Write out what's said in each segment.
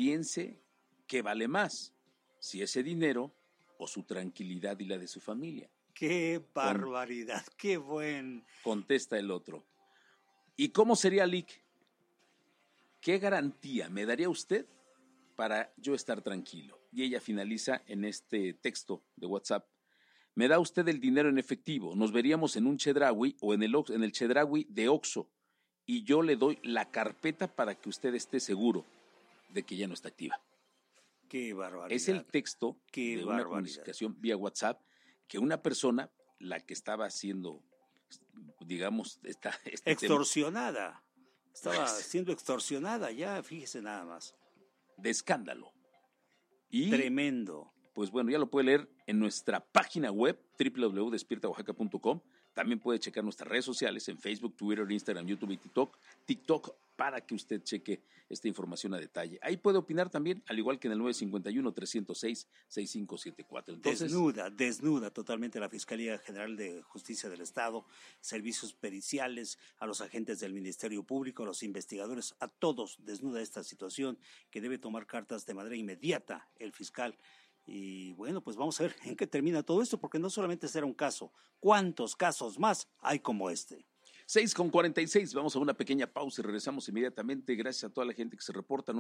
piense qué vale más, si ese dinero o su tranquilidad y la de su familia. ¡Qué barbaridad! ¡Qué buen! Contesta el otro. ¿Y cómo sería, Lick? ¿Qué garantía me daría usted para yo estar tranquilo? Y ella finaliza en este texto de WhatsApp. Me da usted el dinero en efectivo, nos veríamos en un Chedraui o en el Chedraui de Oxxo y yo le doy la carpeta para que usted esté seguro de que ya no está activa. ¡Qué barbaridad! Es el texto de una comunicación vía WhatsApp que una persona, la que estaba haciendo, digamos, extorsionada. Estaba siendo extorsionada ya, fíjese nada más. De escándalo. Y tremendo. Pues bueno, ya lo puede leer en nuestra página web www.despiertaoaxaca.com. También puede checar nuestras redes sociales en Facebook, Twitter, Instagram, YouTube y TikTok para que usted cheque esta información a detalle. Ahí puede opinar también, al igual que en el 951-306-6574. Entonces, desnuda totalmente la Fiscalía General de Justicia del Estado, servicios periciales, a los agentes del Ministerio Público, a los investigadores, a todos desnuda esta situación que debe tomar cartas de manera inmediata el fiscal. Y bueno, pues vamos a ver en qué termina todo esto, porque no solamente será un caso, ¿cuántos casos más hay como este? 6:46, vamos a una pequeña pausa y regresamos inmediatamente. Gracias a toda la gente que se reporta,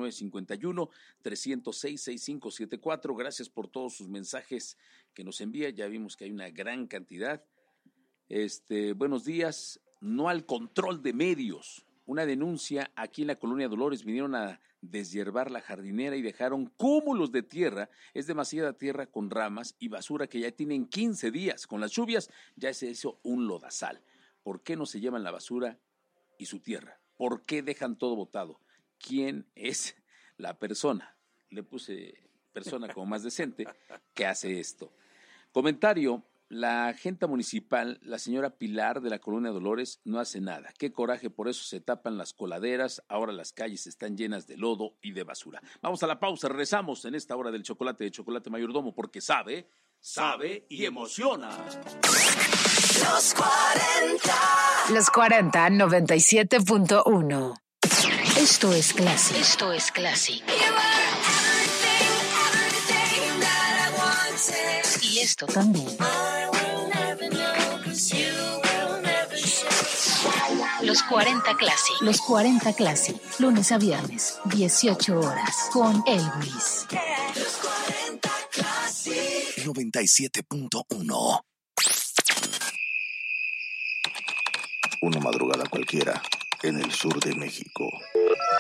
951-306-6574. Gracias por todos sus mensajes que nos envía, ya vimos que hay una gran cantidad. Buenos días, no al control de medios. Una denuncia aquí en la Colonia Dolores, vinieron a deshiervar la jardinera y dejaron cúmulos de tierra, es demasiada tierra con ramas y basura que ya tienen 15 días, con las lluvias ya se hizo un lodazal. ¿Por qué no se llevan la basura y su tierra? ¿Por qué dejan todo botado? ¿Quién es la persona? Le puse persona como más decente que hace esto. Comentario. La agente municipal, la señora Pilar de la Colonia Dolores, no hace nada. Qué coraje, por eso se tapan las coladeras, ahora las calles están llenas de lodo y de basura. Vamos a la pausa, regresamos en esta hora del chocolate de Chocolate Mayordomo, porque sabe y emociona. Los 40, 97.1. Esto es Classic. Y esto también. Los 40 Classic. Lunes a viernes, 18 horas, con Elvis. Los 40 Classic. 97.1. Una madrugada cualquiera en el sur de México.